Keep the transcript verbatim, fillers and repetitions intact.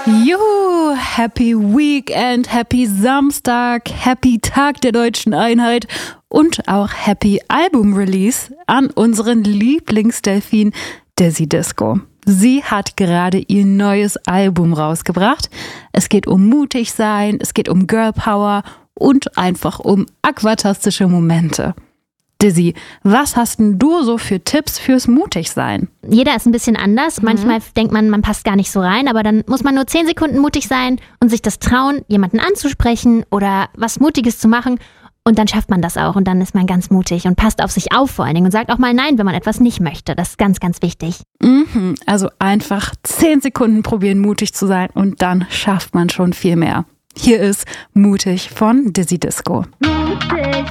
Juhu, Happy Weekend, Happy Samstag, Happy Tag der Deutschen Einheit und auch Happy Album Release an unseren Lieblingsdelfin Dizzy Disco. Sie hat gerade ihr neues Album rausgebracht. Es geht um mutig sein, es geht um Girl Power und einfach um aquatastische Momente. Dizzy, was hast denn du so für Tipps fürs Mutigsein? Jeder ist ein bisschen anders. Manchmal mhm. denkt man, man passt gar nicht so rein, aber dann muss man nur zehn Sekunden mutig sein und sich das trauen, jemanden anzusprechen oder was Mutiges zu machen. Und dann schafft man das auch und dann ist man ganz mutig und passt auf sich auf vor allen Dingen und sagt auch mal Nein, wenn man etwas nicht möchte. Das ist ganz, ganz wichtig. Mhm, also einfach zehn Sekunden probieren, mutig zu sein und dann schafft man schon viel mehr. Hier ist Mutig von Dizzy Disco. Mutig.